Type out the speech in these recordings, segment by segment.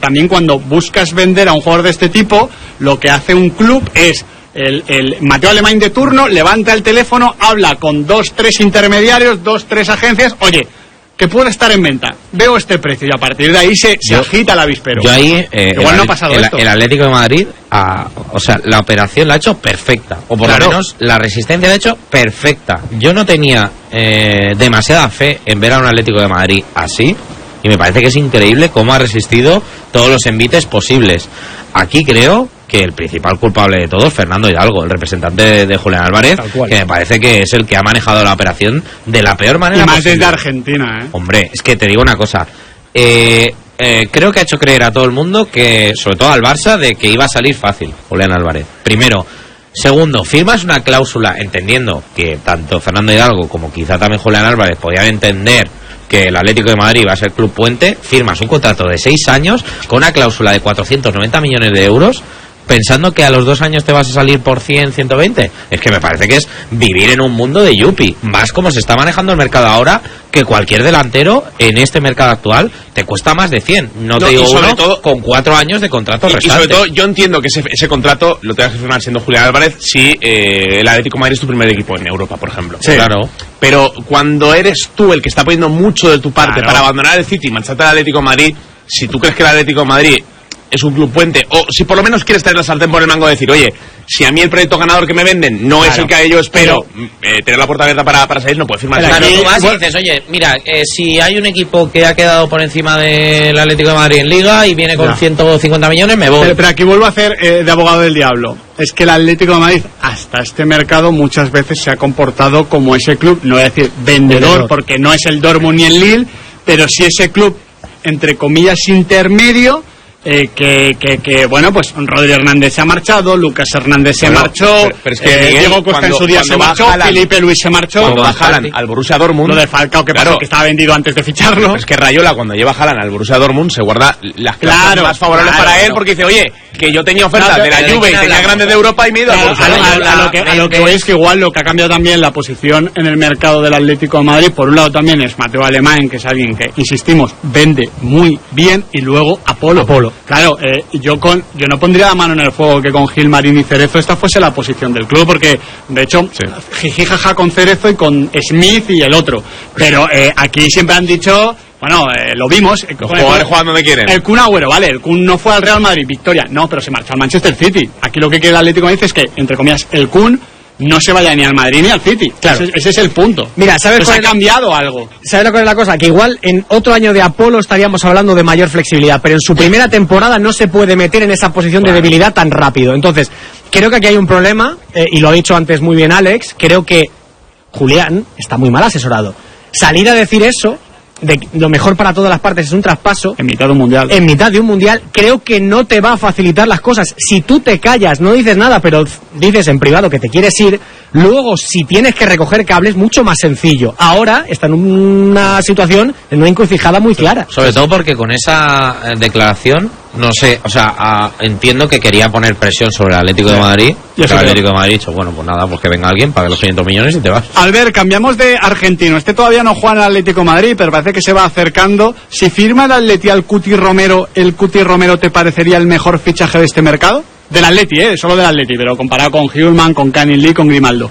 también cuando buscas vender a un jugador de este tipo, lo que hace un club es el Mateo Alemán de turno levanta el teléfono, habla con 2-3 intermediarios, 2-3 agencias, oye, que puede estar en venta, veo este precio, y a partir de ahí se agita el avispero. Yo ahí, igual no ha pasado esto. El Atlético de Madrid, o sea, la operación la ha hecho perfecta, o por lo menos la resistencia la ha hecho perfecta. Yo no tenía demasiada fe en ver a un Atlético de Madrid así, y me parece que es increíble cómo ha resistido todos los envites posibles. Aquí creo que el principal culpable de todo es Fernando Hidalgo, el representante de Julián Álvarez, que me parece que es el que ha manejado la operación de la peor manera y más posible. desde Argentina, ¿eh? Hombre, es que te digo una cosa, creo que ha hecho creer a todo el mundo, que sobre todo al Barça, de que iba a salir fácil Julián Álvarez. Primero. Segundo, firmas una cláusula, entendiendo que tanto Fernando Hidalgo como quizá también Julián Álvarez podían entender que el Atlético de Madrid va a ser club puente, firmas un contrato de 6 años con una cláusula de 490 millones de euros, pensando que a los 2 años te vas a salir por 100, 120. Es que me parece que es vivir en un mundo de yuppie, más como se está manejando el mercado ahora, que cualquier delantero en este mercado actual te cuesta más de 100. No te digo uno todo, con 4 años de contrato restante. Y sobre todo, yo entiendo que ese contrato lo tengas que firmar siendo Julián Álvarez si el Atlético de Madrid es tu primer equipo en Europa, por ejemplo. Sí. Claro. Pero cuando eres tú el que está poniendo mucho de tu parte para abandonar el City y marcharte al Atlético de Madrid, si tú crees que el Atlético de Madrid es un club puente, o si por lo menos quieres tener la sartén por el mango de decir, oye, si a mí el proyecto ganador que me venden no es el que yo espero, tener la puerta abierta para salir, no puedes firmar. Claro, tú vas y dices, oye, mira, si hay un equipo que ha quedado por encima del Atlético de Madrid en Liga y viene con 150 millones, me voy. Pero aquí vuelvo a hacer de abogado del diablo. Es que el Atlético de Madrid, hasta este mercado, muchas veces se ha comportado como ese club, no voy a decir vendedor, porque no es el Dortmund ni el Lille, pero sí ese club, entre comillas, intermedio, que bueno, pues Rodri Hernández se ha marchado, Lucas Hernández se marchó, pero es que Miguel, Diego Costa en su día se marchó, Felipe Luis se marchó. Cuando va Haaland al Borussia Dortmund, lo de Falcao, que pasó, que estaba vendido antes de ficharlo. Pero es que Rayola, cuando lleva Haaland al Borussia Dortmund, se guarda las clases más favorables para él, porque dice, oye, que yo tenía ofertas de la Juve y tenía grandes de Europa y me he ido al Borussia. A lo que voy es que igual lo que ha cambiado también la posición en el mercado del Atlético de Madrid, por un lado también es Mateo Alemán, que es alguien que, insistimos, vende muy bien, y luego Apolo. Claro, yo no pondría la mano en el fuego que con Gilmarín y Cerezo esta fuese la posición del club, porque de hecho jijijaja con Cerezo y con Smith y el otro, pero aquí siempre han dicho, bueno, lo vimos, los jugadores juegan donde quieren. El Kun Agüero, vale, el Kun no fue al Real Madrid, victoria, no, pero se marchó al Manchester City. Aquí lo que quiere el Atlético Madrid es que, entre comillas, el Kun no se vaya ni al Madrid ni al City. Claro. Ese es el punto. Mira, ¿sabes pues ha cambiado algo? ¿Sabes lo que es la cosa? Que igual en otro año de Apolo estaríamos hablando de mayor flexibilidad, pero en su primera temporada no se puede meter en esa posición de debilidad tan rápido. Entonces, creo que aquí hay un problema, y lo ha dicho antes muy bien Alex, creo que Julián está muy mal asesorado. Salir a decir eso, de lo mejor para todas las partes es un traspaso en mitad de un mundial, creo que no te va a facilitar las cosas. Si tú te callas, no dices nada, pero dices en privado que te quieres ir, luego si tienes que recoger cables, mucho más sencillo. Ahora está en una situación, en una encrucijada muy clara. Sobre todo porque con esa declaración, no sé, o sea, entiendo que quería poner presión sobre el Atlético de Madrid. Y el Atlético de Madrid ha dicho, bueno, pues nada, pues que venga alguien, pague los 500 millones y te vas. Albert, cambiamos de argentino. Todavía no juega en el Atlético de Madrid, pero parece que se va acercando. Si firma el Atleti al Cuti Romero, ¿el Cuti Romero te parecería el mejor fichaje de este mercado? Del Atleti, solo del Atleti, pero comparado con Hjulman, con Canning Lee, con Grimaldo.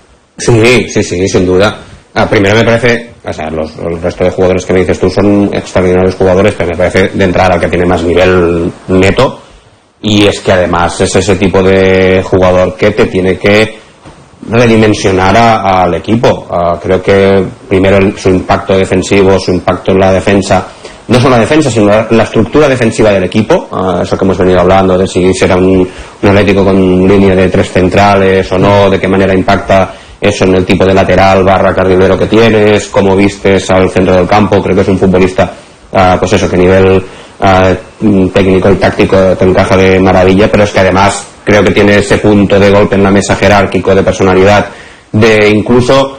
Sí, sin duda. Primero me parece, o sea, el resto de jugadores que me dices tú son extraordinarios jugadores, pero me parece de entrada el que tiene más nivel neto, y es que además es ese tipo de jugador que te tiene que redimensionar al equipo. Creo que primero su impacto defensivo, su impacto en la defensa, no solo la defensa, sino la estructura defensiva del equipo, eso que hemos venido hablando de si será un Atlético con línea de 3 centrales o no, de qué manera impacta eso en el tipo de lateral / carrilero que tienes, cómo vistes al centro del campo. Creo que es un futbolista, pues eso, que a nivel técnico y táctico te encaja de maravilla, pero es que además creo que tiene ese punto de golpe en la mesa jerárquico, de personalidad, de incluso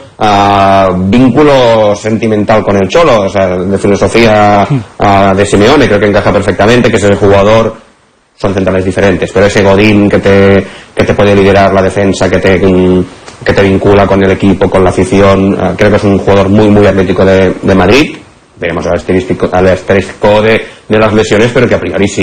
vínculo sentimental con el Cholo, o sea, de filosofía de Simeone. Creo que encaja perfectamente, que es el jugador, son centrales diferentes, pero ese Godín que te puede liderar la defensa, que te vincula con el equipo, con la afición. Creo que es un jugador muy muy atlético de Madrid. Veremos al asterisco de las lesiones, pero que a priori sí,